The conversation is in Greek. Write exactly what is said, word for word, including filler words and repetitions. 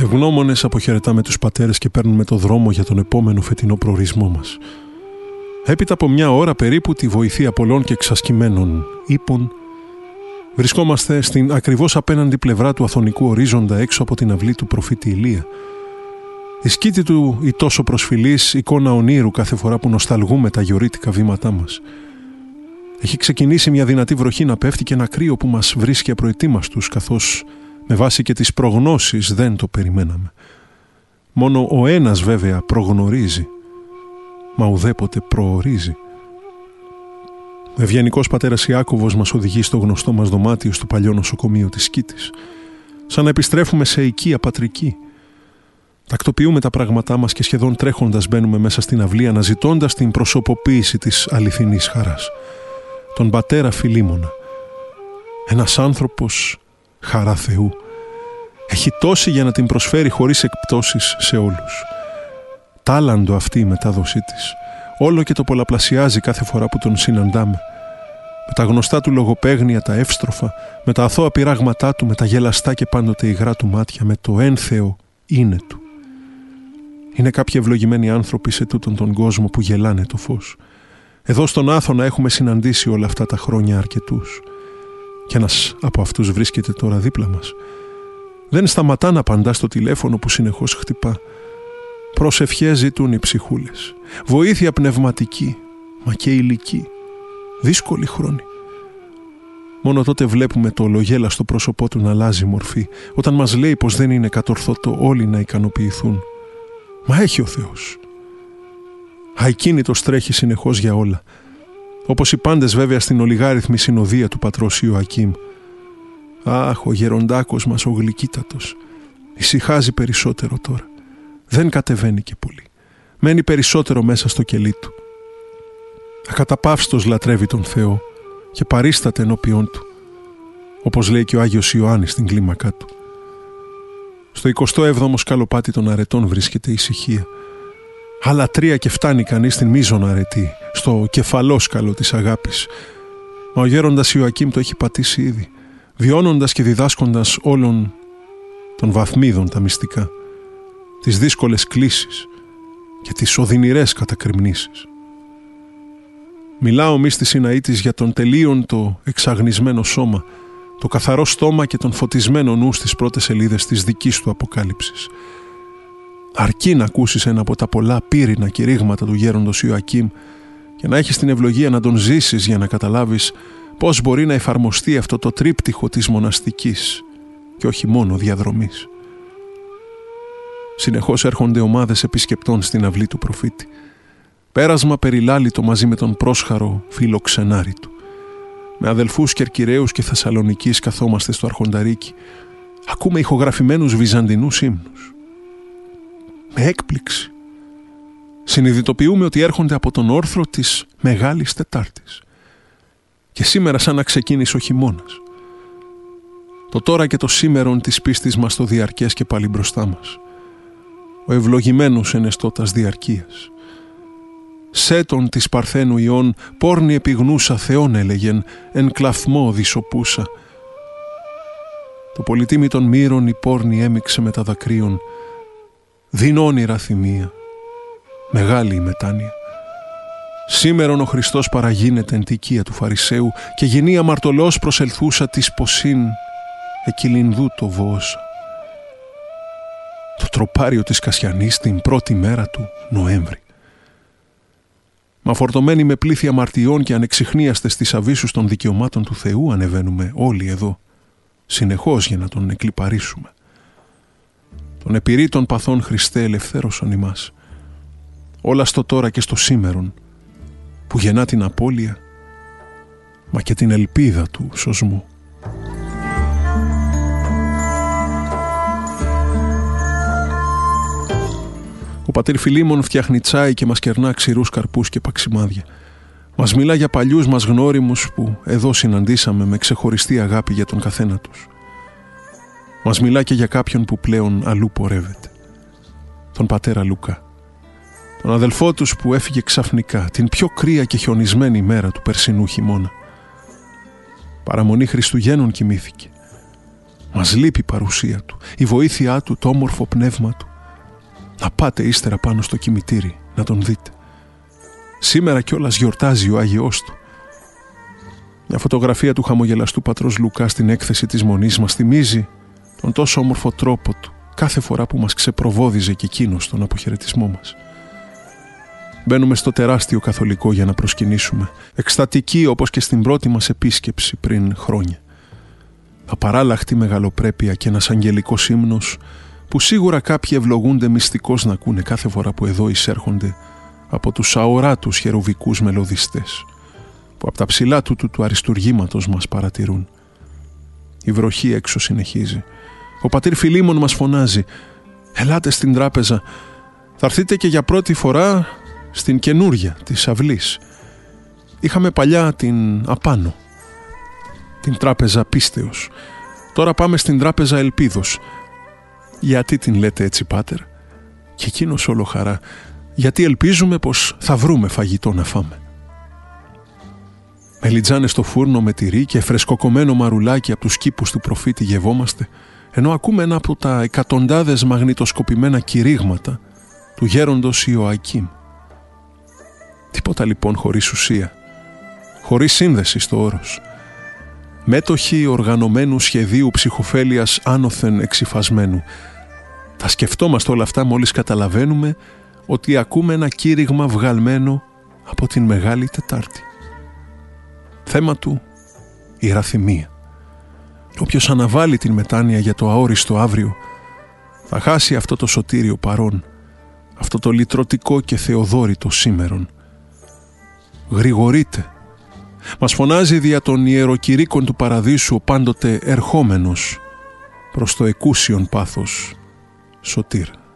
Ευγνώμονες αποχαιρετάμε τους πατέρες και παίρνουμε το δρόμο για τον επόμενο φετινό προορισμό μας. Έπειτα από μια ώρα περίπου τη βοηθεία πολλών και εξασκημένων ύπων, βρισκόμαστε στην ακριβώς απέναντι πλευρά του αθωνικού ορίζοντα έξω από την αυλή του προφήτη Ηλία. Η σκήτη του η τόσο προσφυλής εικόνα ονείρου κάθε φορά που νοσταλγούμε τα γιορίτικα βήματά μας. Έχει ξεκινήσει μια δυνατή βροχή να πέφτει και ένα κρύο που μας βρίσκει απροετοίμαστους, καθώς με βάση και τις προγνώσεις δεν το περιμέναμε. Μόνο ο ένας βέβαια προγνωρίζει, μα ουδέποτε προορίζει. Ο ευγενικός πατέρας Ιάκωβος μας οδηγεί στο γνωστό μας δωμάτιο στο παλιό νοσοκομείο της Σκήτης, σαν να επιστρέφουμε σε οικία πατρική. Τακτοποιούμε τα πράγματά μας και σχεδόν τρέχοντας μπαίνουμε μέσα στην αυλή, αναζητώντας την προσωποποίηση της αληθινής χαράς. Τον πατέρα Φιλίμωνα. Ένας άνθρωπος χαρά Θεού. Έχει τόση για να την προσφέρει χωρίς εκπτώσεις σε όλους. Τάλαντο αυτή η μετάδοσή της. Όλο και το πολλαπλασιάζει κάθε φορά που τον συναντάμε. Με τα γνωστά του λογοπαίγνια, τα εύστροφα, με τα αθώα πειράγματά του, με τα γελαστά και πάντοτε υγρά του μάτια, με το ένθεο είναι του. Είναι κάποιοι ευλογημένοι άνθρωποι σε τούτον τον κόσμο που γελάνε το φως. Εδώ στον Άθωνα έχουμε συναντήσει όλα αυτά τα χρόνια αρκετούς. Και ένας από αυτούς βρίσκεται τώρα δίπλα μας. Δεν σταματά να απαντά στο τηλέφωνο που συνεχώς χτυπά. Προσευχές ζητούν οι ψυχούλες. Βοήθεια πνευματική, μα και ηλική. Δύσκολη χρόνη. Μόνο τότε βλέπουμε το ολογέλα στο πρόσωπό του να αλλάζει μορφή, όταν μας λέει πως δεν είναι κατορθωτό όλοι να ικανοποιηθούν. Μα έχει ο Θεός. Αικίνητος τρέχει συνεχώς για όλα. Όπως οι πάντες βέβαια στην ολιγάριθμη συνοδεία του πατρός Ιωακήμ. Αχ, ο γεροντάκος μας ο γλυκύτατος. Ησυχάζει περισσότερο τώρα. Δεν κατεβαίνει και πολύ. Μένει περισσότερο μέσα στο κελί του. Ακαταπαύστος λατρεύει τον Θεό και παρίσταται ενώπιόν του, όπως λέει και ο Άγιος Ιωάννης στην κλίμακά του. Στο εικοστό έβδομο σκαλοπάτι των αρετών βρίσκεται η ησυχία. Άλλα τρία και φτάνει κανείς στην μείζωνα αρετή, στο κεφαλόσκαλο της αγάπης. Μα ο γέροντας Ιωακήμ το έχει πατήσει ήδη, βιώνοντας και διδάσκοντας όλων των βαθμίδων τα μυστικά, τις δύσκολες κλίσεις και τις οδυνηρές κατακριμνήσεις. Μιλά ο μύστης Σιναήτης για τον τελείον το εξαγνισμένο σώμα, το καθαρό στόμα και τον φωτισμένο νου στις πρώτες σελίδες της δικής του αποκάλυψης. Αρκεί να ακούσεις ένα από τα πολλά πύρινα κηρύγματα του γέροντος Ιωακήμ και να έχεις την ευλογία να τον ζήσεις για να καταλάβεις πώς μπορεί να εφαρμοστεί αυτό το τρίπτυχο της μοναστικής και όχι μόνο διαδρομής. Συνεχώς έρχονται ομάδες επισκεπτών στην αυλή του προφήτη. Πέρασμα περιλάλητο μαζί με τον πρόσχαρο φιλοξενάρι του. Με αδελφούς Κερκυραίους και Θεσσαλονικής καθόμαστε στο αρχονταρίκι. Ακούμε ηχογραφημένους βυζαντινούς ύμνους. Με έκπληξη συνειδητοποιούμε ότι έρχονται από τον όρθρο της Μεγάλης Τετάρτης. Και σήμερα σαν να ξεκίνησε ο χειμώνας. Το τώρα και το σήμερον της πίστης μας το διαρκές και πάλι μπροστά μας. Ο ευλογημένος ενεστώτας διαρκείας. Σέτον της Παρθένου Ιών πόρνη επιγνούσα Θεόν έλεγεν, εν κλαθμό δισοπούσα. Το πολυτίμη των μύρων η πόρνη έμιξε με τα δακρύων. Δίν όνειρα θυμία, μεγάλη η μετάνοια. Σήμερον ο Χριστός παραγίνεται εν τικία του Φαρισαίου και γεννή αμαρτωλός προσελθούσα της ποσίν εκυλινδού το βόωσα. Το τροπάριο της Κασιανής την πρώτη μέρα του Νοέμβρη. Μα φορτωμένοι με πλήθη αμαρτιών και ανεξιχνίαστες στις αβύσσους των δικαιωμάτων του Θεού ανεβαίνουμε όλοι εδώ, συνεχώς για να τον εκλιπαρίσουμε. Τον επιρρή των παθών Χριστέ ελευθέρωσον ημάς. Όλα στο τώρα και στο σήμερον, που γεννά την απώλεια, μα και την ελπίδα του σωσμού. Ο πατήρ Φιλίμων φτιάχνει τσάι και μας κερνά ξηρούς καρπούς και παξιμάδια. Μας μιλά για παλιούς μας γνώριμους που εδώ συναντήσαμε με ξεχωριστή αγάπη για τον καθένα τους. Μας μιλά και για κάποιον που πλέον αλλού πορεύεται. Τον πατέρα Λουκά. Τον αδελφό τους που έφυγε ξαφνικά την πιο κρύα και χιονισμένη μέρα του περσινού χειμώνα. Παραμονή Χριστουγέννων κοιμήθηκε. Μας λείπει η παρουσία του, η βοήθειά του, το όμορφο πνεύμα του. Να πάτε ύστερα πάνω στο κημητήρι, να τον δείτε. Σήμερα κιόλας γιορτάζει ο Άγιος του. Μια φωτογραφία του χαμογελαστού πατρός Λουκά στην έκθεση της Μονής μας θυμίζει τον τόσο όμορφο τρόπο του κάθε φορά που μας ξεπροβόδιζε και εκείνος στον αποχαιρετισμό μας. Μπαίνουμε στο τεράστιο καθολικό για να προσκυνήσουμε, εκστατικοί όπως και στην πρώτη μας επίσκεψη πριν χρόνια. Απαράλλαχτη μεγαλοπρέπεια και ένας αγγελικός ύμνος που σίγουρα κάποιοι ευλογούνται μυστικώς να ακούνε κάθε φορά που εδώ εισέρχονται από τους αοράτους χερουβικούς μελωδιστές που από τα ψηλά του του, του αριστουργήματος μας παρατηρούν. Η βροχή έξω συνεχίζει. Ο πατήρ Φιλίμων μας φωνάζει «Ελάτε στην τράπεζα, θα έρθετε και για πρώτη φορά στην καινούρια της αυλής. Είχαμε παλιά την απάνω, την τράπεζα πίστεως. Τώρα πάμε στην τράπεζα ελπίδος». «Γιατί την λέτε έτσι, πάτερ?» Και εκείνος όλο χαρά «Γιατί ελπίζουμε πως θα βρούμε φαγητό να φάμε». Μελιτζάνες στο φούρνο με τυρί και φρεσκοκομμένο μαρουλάκι από τους κήπους του προφήτη γευόμαστε, ενώ ακούμε ένα από τα εκατοντάδες μαγνητοσκοπημένα κηρύγματα του γέροντος Ιωακήμ. Τίποτα λοιπόν χωρίς ουσία, χωρίς σύνδεση στο όρος. Μέτοχοι οργανωμένου σχεδίου ψυχοφέλειας άνωθεν εξυφασμένου. Τα σκεφτόμαστε όλα αυτά μόλις καταλαβαίνουμε ότι ακούμε ένα κήρυγμα βγαλμένο από την Μεγάλη Τετάρτη. Θέμα του η ραθυμία. Όποιος αναβάλει την μετάνοια για το αόριστο αύριο θα χάσει αυτό το σωτήριο παρόν, αυτό το λυτρωτικό και θεοδόρητο σήμερον. Γρηγορείτε. Μας φωνάζει δια των ιεροκηρύκων του παραδείσου ο πάντοτε ερχόμενος προς το εκούσιον πάθος σωτήρ.